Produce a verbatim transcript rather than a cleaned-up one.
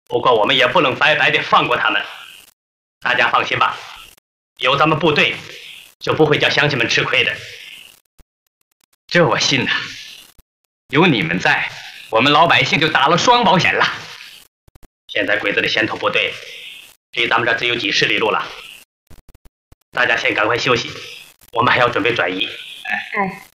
不过我们也不能白白的放过他们。大家放心吧，有咱们部队，就不会叫乡亲们吃亏的。 这我信呐，有你们在，我们老百姓就打了双保险了。 现在鬼子的先头部队离咱们这只有几十里路了，大家先赶快休息，我们还要准备转移。 哎。